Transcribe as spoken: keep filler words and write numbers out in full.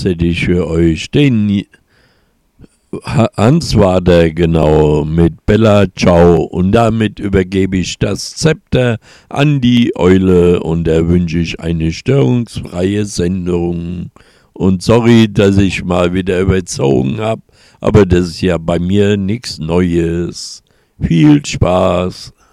hätte ich für euch. Den Hans war der genau mit Bella Ciao. Und damit übergebe ich das Zepter an die Eule und da wünsche ich eine störungsfreie Sendung. Und sorry, dass ich mal wieder überzogen habe, aber das ist ja bei mir nichts Neues. Viel Spaß.